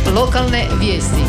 Lokalne vijesti.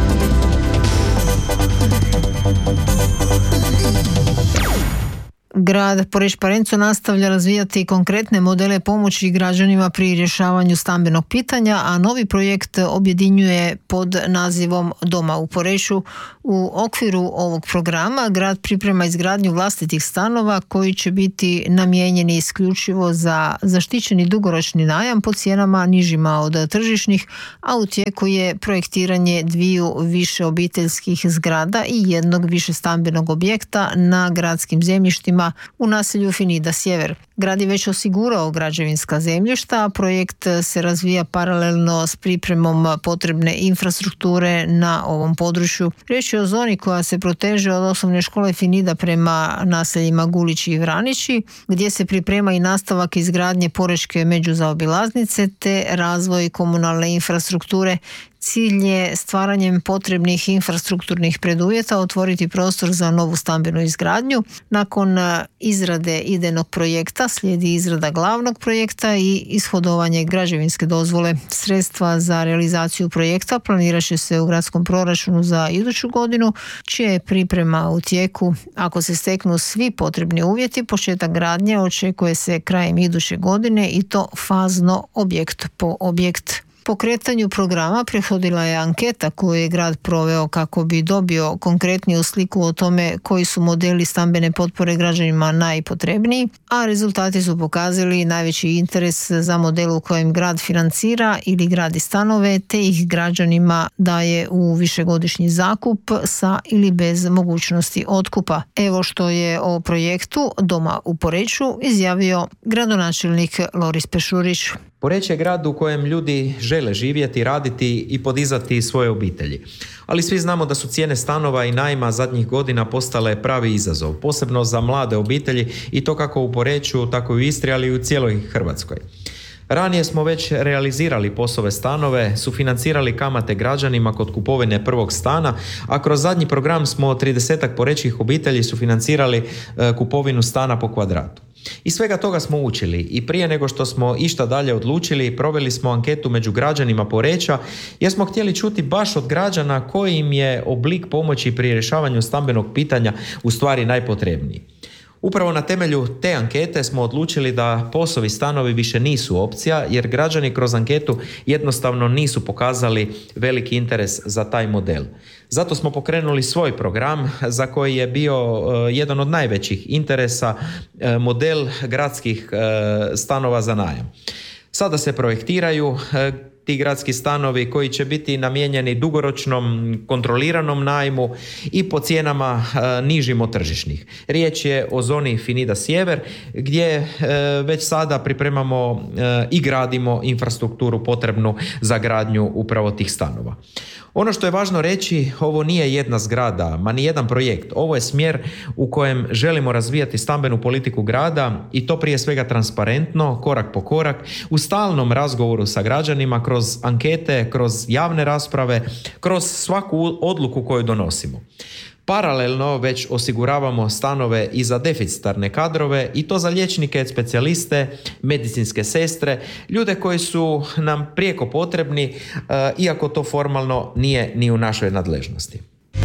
Grad Poreč-Parenco nastavlja razvijati konkretne modele pomoći građanima pri rješavanju stambenog pitanja, a novi projekt objedinjuje pod nazivom Doma u Poreču. U okviru ovog programa grad priprema izgradnju vlastitih stanova koji će biti namijenjeni isključivo za zaštićeni dugoročni najam po cijenama nižima od tržišnih, a u tijeku je projektiranje 2 više obiteljskih zgrada i 1 više stambenog objekta na gradskim zemljištima u naselju Finida Sjever. Grad je već osigurao građevinska zemljišta, a projekt se razvija paralelno s pripremom potrebne infrastrukture na ovom području. Riječ je o zoni koja se proteže od osnovne škole Finida prema naseljima Gulići i Vranići, gdje se priprema i nastavak izgradnje porečke međuzaobilaznice te razvoj komunalne infrastrukture. Cilj je stvaranjem potrebnih infrastrukturnih preduvjeta otvoriti prostor za novu stambenu izgradnju. Nakon izrade idejnog projekta slijedi izrada glavnog projekta i ishodovanje građevinske dozvole. Sredstva za realizaciju projekta planirat će se u gradskom proračunu za iduću godinu, čija je priprema u tijeku. Ako se steknu svi potrebni uvjeti, početak gradnje očekuje se krajem iduće godine i to fazno, objekt po objekt. Pokretanju programa prethodila je anketa koju je grad proveo kako bi dobio konkretniju sliku o tome koji su modeli stambene potpore građanima najpotrebniji, a rezultati su pokazali najveći interes za model u kojem grad financira ili gradi stanove te ih građanima daje u višegodišnji zakup sa ili bez mogućnosti otkupa. Evo što je o projektu Doma u Poreču izjavio gradonačelnik Loris Pešurić. Poreč je grad u kojem ljudi žele živjeti, raditi i podizati svoje obitelji. Ali svi znamo da su cijene stanova i najma zadnjih godina postale pravi izazov, posebno za mlade obitelji i to kako u Poreču, tako i u Istri, ali i u cijeloj Hrvatskoj. Ranije smo već realizirali POS-ove stanove, sufinancirali kamate građanima kod kupovine prvog stana, a kroz zadnji program smo 30 porečkih obitelji sufinancirali kupovinu stana po kvadratu. Iz svega toga smo učili i prije nego što smo išta dalje odlučili, proveli smo anketu među građanima Poreča jer smo htjeli čuti baš od građana koji im je oblik pomoći pri rješavanju stambenog pitanja u stvari najpotrebniji. Upravo na temelju te ankete smo odlučili da POS-ovi stanovi više nisu opcija jer građani kroz anketu jednostavno nisu pokazali veliki interes za taj model. Zato smo pokrenuli svoj program za koji je bio jedan od najvećih interesa model gradskih stanova za najam. Sada se projektiraju ti gradski stanovi koji će biti namijenjeni dugoročnom kontroliranom najmu i po cijenama nižim od tržišnih. Riječ je o zoni Finida Sjever gdje već sada pripremamo i gradimo infrastrukturu potrebnu za gradnju upravo tih stanova. Ono što je važno reći, ovo nije jedna zgrada, ma ni jedan projekt. Ovo je smjer u kojem želimo razvijati stambenu politiku grada i to prije svega transparentno, korak po korak, u stalnom razgovoru sa građanima, kroz ankete, kroz javne rasprave, kroz svaku odluku koju donosimo. Paralelno već osiguravamo stanove i za deficitarne kadrove i to za liječnike, specijaliste, medicinske sestre, ljude koji su nam prijeko potrebni, iako to formalno nije ni u našoj nadležnosti.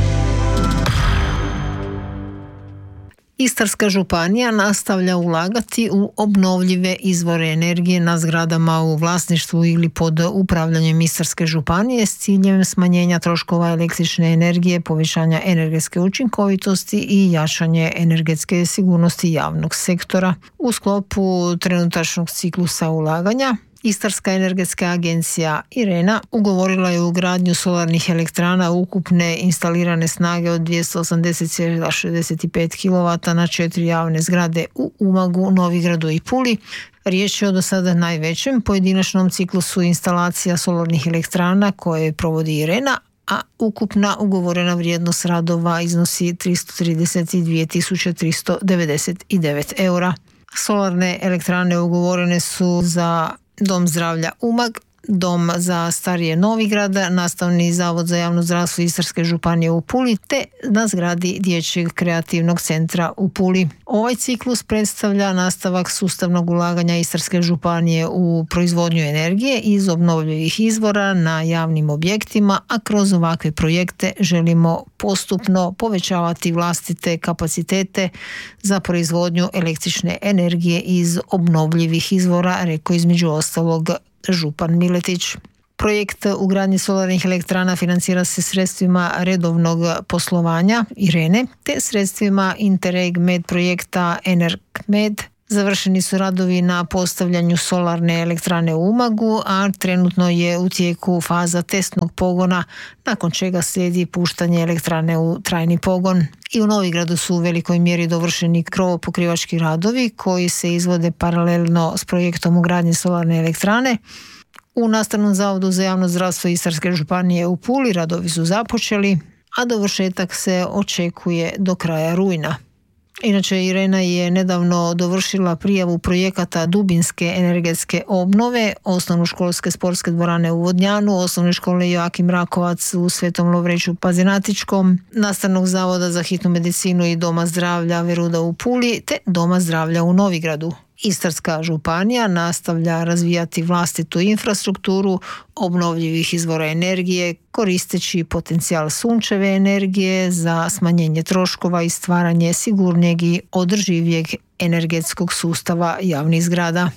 Istarska županija nastavlja ulagati u obnovljive izvore energije na zgradama u vlasništvu ili pod upravljanjem Istarske županije s ciljem smanjenja troškova električne energije, povećanja energetske učinkovitosti i jačanje energetske sigurnosti javnog sektora. U sklopu trenutačnog ciklusa ulaganja Istarska energetska agencija IRENA ugovorila je ugradnju solarnih elektrana ukupne instalirane snage od 280,65 kW na 4 javne zgrade u Umagu, Novigradu i Puli. Riječ je o do sada najvećem pojedinačnom ciklusu instalacija solarnih elektrana koje provodi IRENA, a ukupna ugovorena vrijednost radova iznosi 332.399 eura. Solarne elektrane ugovorene su za Dom zdravlja Umag, Dom za starije Novigrad, Nastavni zavod za javno zdravstvo Istarske županije u Puli te na zgradi Dječjeg kreativnog centra u Puli. Ovaj ciklus predstavlja nastavak sustavnog ulaganja Istarske županije u proizvodnju energije iz obnovljivih izvora na javnim objektima, a kroz ovakve projekte želimo postupno povećavati vlastite kapacitete za proizvodnju električne energije iz obnovljivih izvora, rekao između ostalog župan Miletić. Projekt ugradnje solarnih elektrana financira se sredstvima redovnog poslovanja IRENE te sredstvima Interreg Med projekta ENERGMED. Završeni su radovi na postavljanju solarne elektrane u Umagu, a trenutno je u tijeku faza testnog pogona, nakon čega slijedi puštanje elektrane u trajni pogon. I u Novigradu su u velikoj mjeri dovršeni krovopokrivački radovi koji se izvode paralelno s projektom ugradnje solarne elektrane. U Nastavnom zavodu za javno zdravstvo Istarske županije u Puli radovi su započeli, a dovršetak se očekuje do kraja rujna. Inače, Irena je nedavno dovršila prijavu projekata dubinske energetske obnove osnovnoškolske sportske dvorane u Vodnjanu, osnovne škole Joakim Rakovac u Svetom Lovreću Pazinatičkom, Nastavnog zavoda za hitnu medicinu i Doma zdravlja Veruda u Puli te Doma zdravlja u Novigradu. Istarska županija nastavlja razvijati vlastitu infrastrukturu obnovljivih izvora energije koristeći potencijal sunčeve energije za smanjenje troškova i stvaranje sigurnijeg i održivijeg energetskog sustava javnih zgrada.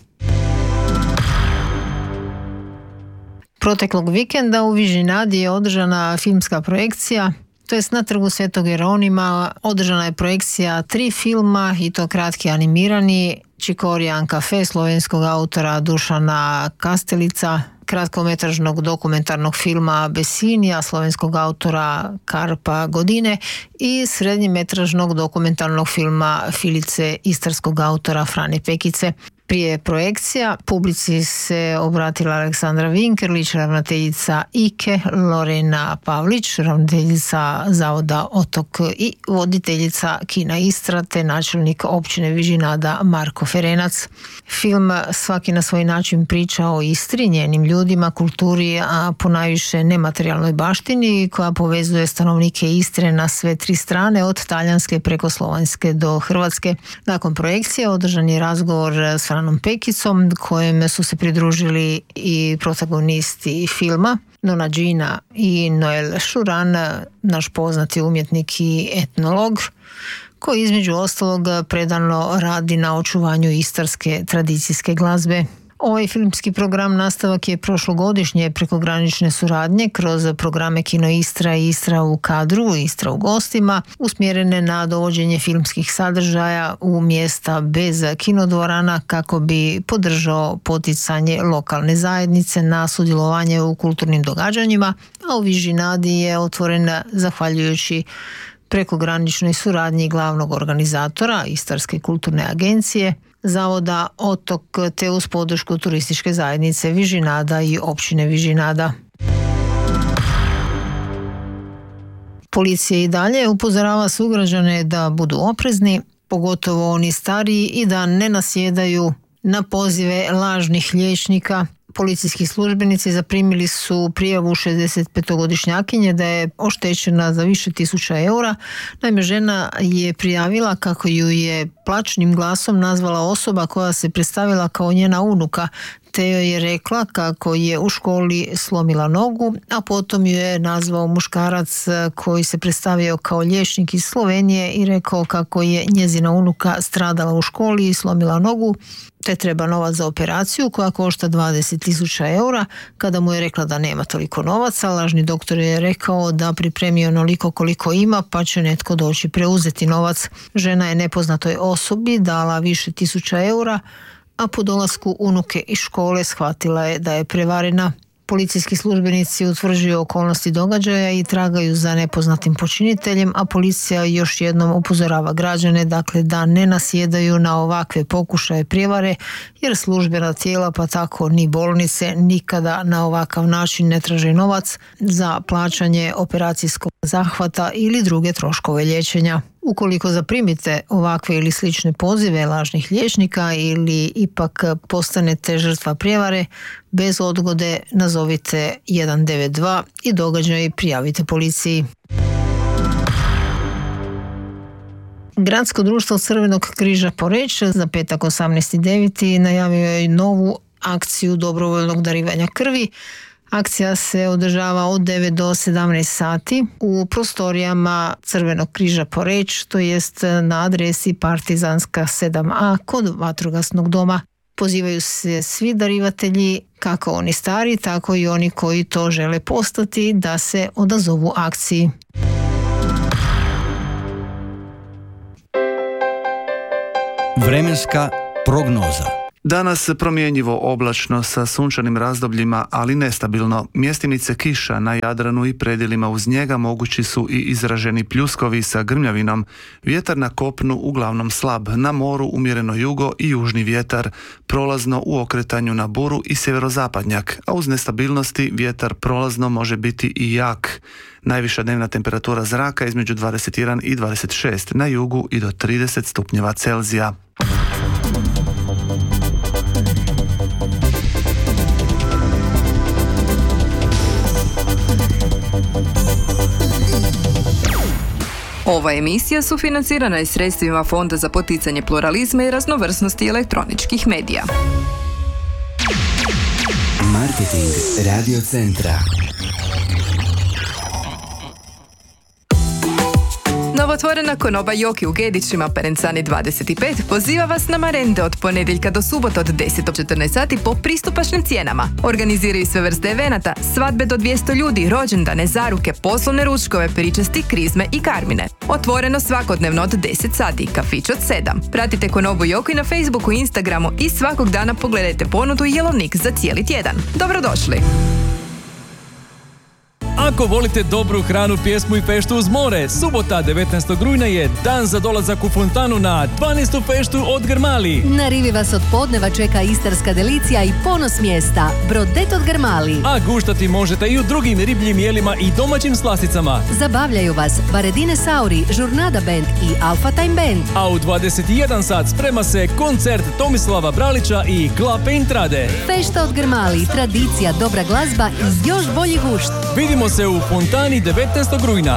Proteklog vikenda u Vižinadi je održana filmska projekcija, to jest na Trgu Svetog Jeronima održana je projekcija 3 filma i to kratki animirani Čikorijan kafe slovenskog autora Dušana Kastelica, kratkometražnog dokumentarnog filma Besinija slovenskog autora Karpa Godine i srednjemetražnog dokumentarnog filma Filice istarskog autora Frane Pekice. Prije projekcija publici se obratila Aleksandra Vinkerlić, ravnateljica IKE, Lorena Pavlić, ravnateljica Zavoda Otok i voditeljica Kina Istra te načelnik općine Vižinada Marko Ferenac. Film svaki na svoj način priča o Istri, njenim ljudima, kulturi, a ponajviše nematerijalnoj baštini koja povezuje stanovnike Istre na sve 3 strane, od talijanske preko slovenske do hrvatske. Nakon projekcije održan je razgovor s Franom Pekicom, kojem su se pridružili i protagonisti filma, Nona Gina i Noel Šuran, naš poznati umjetnik i etnolog, koji između ostalog predano radi na očuvanju istarske tradicijske glazbe. Ovaj filmski program nastavak je prošlogodišnje prekogranične suradnje kroz programe Kino Istra i Istra u kadru, Istra u gostima, usmjerene na dovođenje filmskih sadržaja u mjesta bez kinodvorana kako bi podržao poticanje lokalne zajednice na sudjelovanje u kulturnim događanjima, a u Vižinadi je otvoren zahvaljujući prekograničnoj suradnji glavnog organizatora Istarske kulturne agencije, Zavoda Otok te uz podršku turističke zajednice Vižinada i općine Vižinada. Policija i dalje upozorava sugrađane da budu oprezni, pogotovo oni stariji, i da ne nasjedaju na pozive lažnih liječnika. Policijski službenici zaprimili su prijavu 65-godišnjakinje da je oštećena za više tisuća eura. Naime, žena je prijavila kako ju je plačnim glasom nazvala osoba koja se predstavila kao njena unuka, te joj je rekla kako je u školi slomila nogu, a potom ju je nazvao muškarac koji se predstavio kao liječnik iz Slovenije i rekao kako je njezina unuka stradala u školi i slomila nogu, te treba novac za operaciju koja košta 20.000 eura. Kada mu je rekla da nema toliko novaca, lažni doktor je rekao da pripremio onoliko koliko ima, pa će netko doći preuzeti novac. Žena je nepoznatoj osobi dala više tisuća eura, a po dolasku unuke iz škole shvatila je da je prevarena. Policijski službenici utvrđuju okolnosti događaja i tragaju za nepoznatim počiniteljem, a policija još jednom upozorava građane da ne nasjedaju na ovakve pokušaje prijevare, jer službena tijela, pa tako ni bolnice, nikada na ovakav način ne traže novac za plaćanje operacijskog zahvata ili druge troškove liječenja. Ukoliko zaprimite ovakve ili slične pozive lažnih liječnika ili ipak postanete žrtva prijevare, bez odgode nazovite 192 i događaj prijavite policiji. Gradsko društvo Crvenog križa Poreč za petak 18.9. najavio je novu akciju dobrovoljnog darivanja krvi. Akcija se održava od 9 do 17 sati u prostorijama Crvenog križa Poreč, to jest na adresi Partizanska 7a kod vatrogasnog doma. Pozivaju se svi darivatelji, kako oni stari, tako i oni koji to žele postati, da se odazovu akciji. Vremenska prognoza. Danas promjenjivo oblačno sa sunčanim razdobljima, ali nestabilno. Mjestimice kiša na Jadranu i predjelima uz njega mogući su i izraženi pljuskovi sa grmljavinom. Vjetar na kopnu uglavnom slab, na moru umjereno jugo i južni vjetar, prolazno u okretanju na buru i sjeverozapadnjak, a uz nestabilnosti vjetar prolazno može biti i jak. Najviša dnevna temperatura zraka između 21 i 26, na jugu i do 30 stupnjeva Celzija. Ova emisija sufinancirana je sredstvima Fonda za poticanje pluralizma i raznovrsnosti elektroničkih medija. Marketing Radio Centra. Novotvorena konoba Joki u Gedićima, Perencani 25, poziva vas na marende od ponedjeljka do subota od 10 do 14 sati po pristupačnim cijenama. Organiziraju sve vrste evenata, svadbe do 200 ljudi, rođendane, zaruke, poslovne ručkove, pričasti, krizme i karmine. Otvoreno svakodnevno od 10 sati, kafić od 7. Pratite konobu Joki na Facebooku i Instagramu i svakog dana pogledajte ponudu i jelovnik za cijeli tjedan. Dobrodošli! Ako volite dobru hranu, pjesmu i feštu uz more, subota 19. rujna je dan za dolazak u fontanu na 12. feštu od Grmali. Na rivi vas od podneva čeka istarska delicija i ponos mjesta, brodet od Grmali. A guštati možete i u drugim ribljim jelima i domaćim slasticama. Zabavljaju vas Baredine Sauri, Žurnada Band i Alpha Time Band. A u 21 sat sprema se koncert Tomislava Bralića i Klape Intrade. Fešta od Grmali, tradicija, dobra glazba i još bolji gušt. Vidimo se u fontani 19. rujna.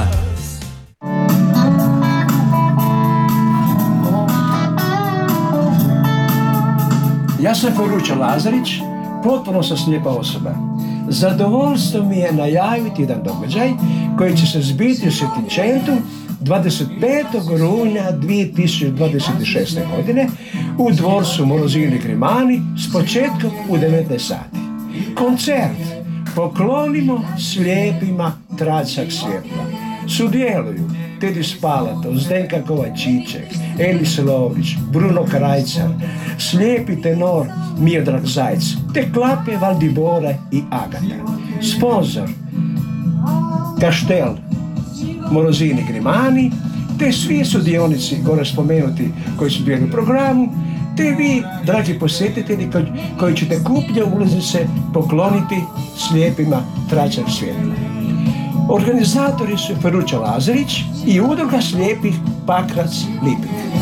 Ja sam Feruća Lazarić, potpuno sam slijepa osoba. Zadovoljstvo mi je najaviti jedan događaj koji će se zbiti u Svettinčentu 25. rujna 2026. godine u dvorcu Morozini Grimani s početkom u 19 sati. Koncert Poklonimo slijepima tračak svjetla. Sudjeluju Tedi Spalato, Zdenka Kovačiček, Elis Lovrić, Bruno Krajcar, slijepi tenor Miodrag Zajc, te Klape Valdibora i Agata. Sponzor Kaštel Morozini Grimani, te svi sudionici gore spomenuti koji su bili u programu, te vi, dragi posjetitelji, koji ćete kupnje ulaznice pokloniti slijepima tračak svjetla. Organizatori su Feruća Lazarić i udruga slijepih Pakrac Lipik.